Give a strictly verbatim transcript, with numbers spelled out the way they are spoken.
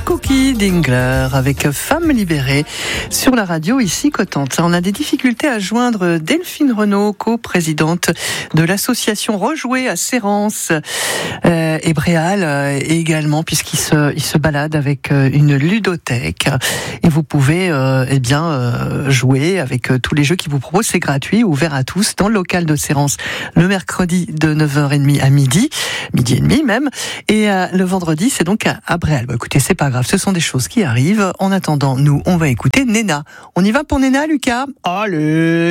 Cookie Dingler avec Femmes libérées sur la radio ici Cotente. On a des difficultés à joindre Delphine Renaud, coprésidente de l'association Rejouer à Sérence euh, et Bréal euh, également, puisqu'il se, il se balade avec euh, une ludothèque et vous pouvez euh, eh bien euh, jouer avec euh, tous les jeux qu'il vous propose. C'est gratuit, ouvert à tous dans le local de Sérence le mercredi de neuf heures trente à midi, midi et demi même, et euh, le vendredi c'est donc à, à Bréal. Bon, écoutez, c'est pas grave, ce sont des choses qui arrivent. En attendant, nous, on va écouter Néna. On y va pour Néna, Lucas ? Allez !